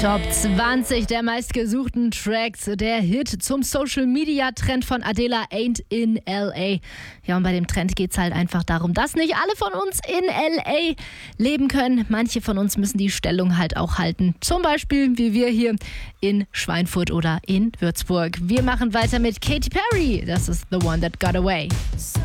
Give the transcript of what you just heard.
Top 20 der meistgesuchten Tracks. Der Hit zum Social-Media-Trend von Adele, Ain't in L.A. Ja, und bei dem Trend geht es halt einfach darum, dass nicht alle von uns in L.A. leben können. Manche von uns müssen die Stellung halt auch halten. Zum Beispiel wie wir hier in Schweinfurt oder in Würzburg. Wir machen weiter mit Katy Perry. Das ist The One That Got Away.